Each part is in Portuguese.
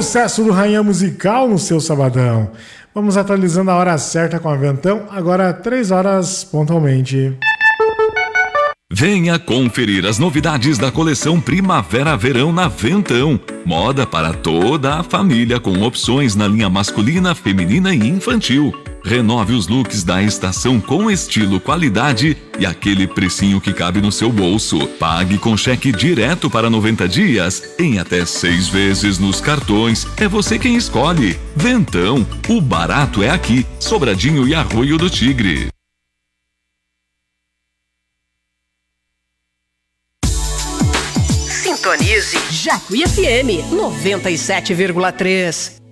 sucesso do Rainha Musical no seu sabadão. Vamos atualizando a hora certa com a Ventão, agora 3 horas pontualmente. Venha conferir as novidades da coleção Primavera-Verão na Ventão. Moda para toda a família com opções na linha masculina, feminina e infantil. Renove os looks da estação com estilo, qualidade e aquele precinho que cabe no seu bolso. Pague com cheque direto para 90 dias, em até 6 vezes nos cartões. É você quem escolhe. Ventão, o barato é aqui. Sobradinho e Arroio do Tigre. Sintonize Jacuí FM 97,3.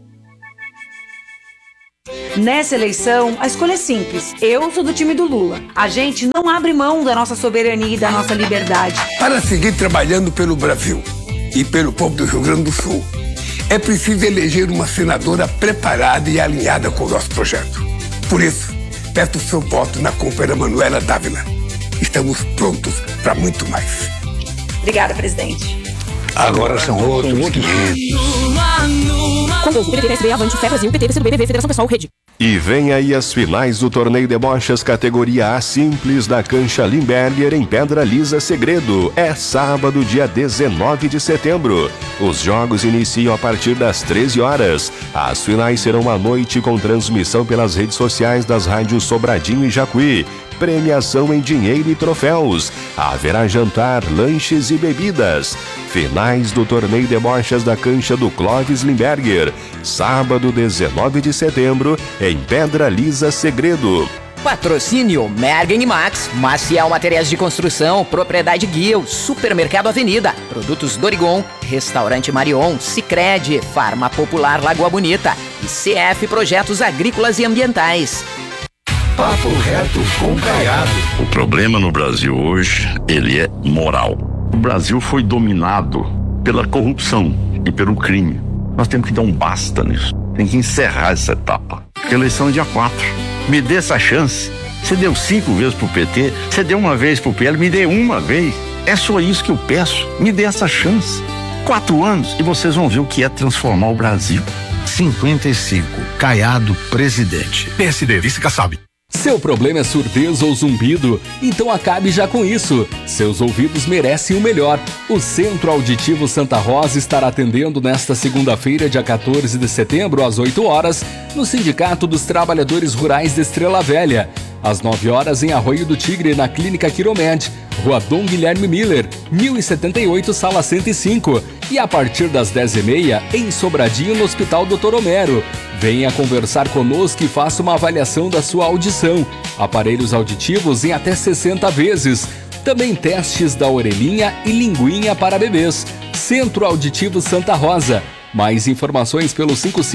Nessa eleição, a escolha é simples. Eu sou do time do Lula. A gente não abre mão da nossa soberania e da nossa liberdade. Para seguir trabalhando pelo Brasil e pelo povo do Rio Grande do Sul, é preciso eleger uma senadora preparada e alinhada com o nosso projeto. Por isso, peço o seu voto na companheira Manuela Dávila. Estamos prontos para muito mais. Obrigada, presidente. Agora são outros 500. Com 12, PT, PSB, Avante, Fé Brasil, PT, PCdoB, BV, Federação Pessoal, Rede. E vem aí as finais do torneio de bochas categoria A Simples da Cancha Limberger em Pedra Lisa Segredo. É sábado, dia 19 de setembro. Os jogos iniciam a partir das 13 horas. As finais serão à noite com transmissão pelas redes sociais das rádios Sobradinho e Jacuí. Premiação em dinheiro e troféus. Haverá jantar, lanches e bebidas. Finais do torneio de bochas da Cancha do Clóvis Limberger. Sábado, 19 de setembro, em Pedra Lisa Segredo. Patrocínio Mergen e Max, Maciel Materiais de Construção, Propriedade Guil, Supermercado Avenida, Produtos Dorigon, Restaurante Marion, Sicredi, Farma Popular Lagoa Bonita e CF Projetos Agrícolas e Ambientais. Papo reto com Caiado. O problema no Brasil hoje, ele é moral. O Brasil foi dominado pela corrupção e pelo crime. Nós temos que dar um basta nisso. Tem que encerrar essa etapa. A eleição é dia 4. Me dê essa chance. Você deu 5 vezes pro PT, você deu uma vez pro PL, me dê uma vez. É só isso que eu peço. Me dê essa chance. 4 anos e vocês vão ver o que é transformar o Brasil. 55. Caiado, presidente. PSD, vice-Kassab. Seu problema é surdez ou zumbido? Então acabe já com isso. Seus ouvidos merecem o melhor. O Centro Auditivo Santa Rosa estará atendendo nesta segunda-feira, dia 14 de setembro, às 8 horas, no Sindicato dos Trabalhadores Rurais de Estrela Velha. Às 9 horas, em Arroio do Tigre, na Clínica Quiromed, Rua Dom Guilherme Miller, 1078, Sala 105. E a partir das 10h30, em Sobradinho, no Hospital Dr. Homero. Venha conversar conosco e faça uma avaliação da sua audição. Aparelhos auditivos em até 60 vezes. Também testes da orelhinha e linguinha para bebês. Centro Auditivo Santa Rosa. Mais informações pelo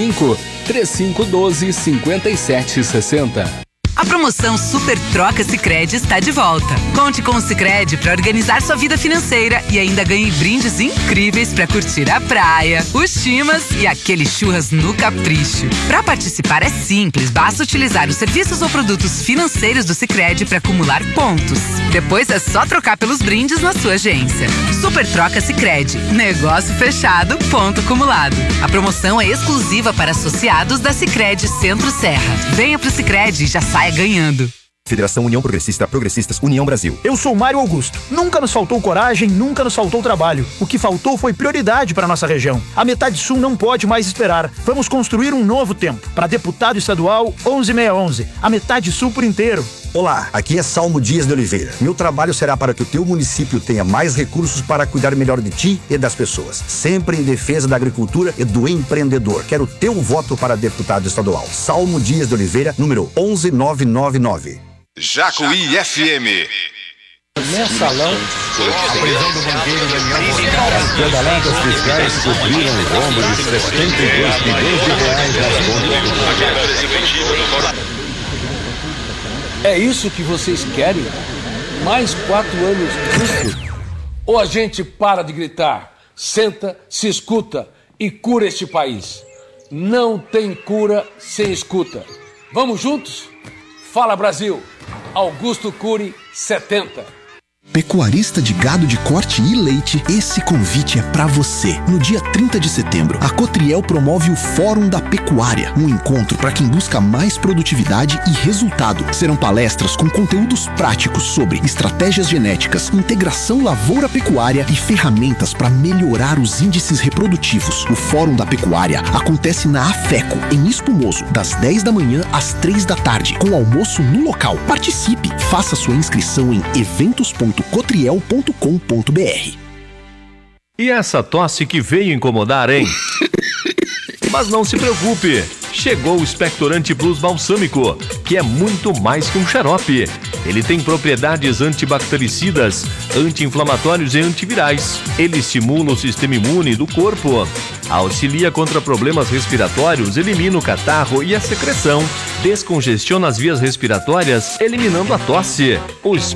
55-3512-5760. A promoção Super Troca Sicredi está de volta. Conte com o Sicredi para organizar sua vida financeira e ainda ganhe brindes incríveis para curtir a praia, os chimas e aquele churras no capricho. Para participar é simples, basta utilizar os serviços ou produtos financeiros do Sicredi para acumular pontos. Depois é só trocar pelos brindes na sua agência. Super Troca Sicredi. Negócio fechado, ponto acumulado. A promoção é exclusiva para associados da Sicredi Centro-Serra. Venha pro Sicredi e já sai ganhando. Federação União Progressista, Progressistas, União Brasil. Eu sou Mário Augusto. Nunca nos faltou coragem, nunca nos faltou trabalho. O que faltou foi prioridade para nossa região. A metade sul não pode mais esperar. Vamos construir um novo tempo. Para deputado estadual, 11611. A metade sul por inteiro. Olá, aqui é Salmo Dias de Oliveira. Meu trabalho será para que o teu município tenha mais recursos para cuidar melhor de ti e das pessoas. Sempre em defesa da agricultura e do empreendedor. Quero o teu voto para deputado estadual. Salmo Dias de Oliveira, número 11999. Jacuí FM. Mensalão, a prisão do banqueiro Daniel Morgado. Pedaladas fiscais cobriram o rombo de 72 milhões de reais nas contas. É isso que vocês querem? Mais 4 anos disso? Ou a gente para de gritar, senta, se escuta e cura este país? Não tem cura sem escuta. Vamos juntos? Fala Brasil! Augusto Cury, 70. pecuarista de gado de corte e leite, esse convite é pra você. No dia 30 de setembro, a Cotriel promove o Fórum da Pecuária, um encontro para quem busca mais produtividade e resultado. Serão palestras com conteúdos práticos sobre estratégias genéticas, integração lavoura-pecuária e ferramentas para melhorar os índices reprodutivos. O Fórum da Pecuária acontece na AFECO, em Espumoso, das 10 da manhã às 3 da tarde, com almoço no local. Participe! Faça sua inscrição em eventos.cotriel.com.br. E essa tosse que veio incomodar, hein? Mas não se preocupe, chegou o Expectorante Plus Balsâmico, que é muito mais que um xarope. Ele tem propriedades antibactericidas, anti-inflamatórios e antivirais. Ele estimula o sistema imune do corpo, auxilia contra problemas respiratórios, elimina o catarro e a secreção, descongestiona as vias respiratórias, eliminando a tosse. O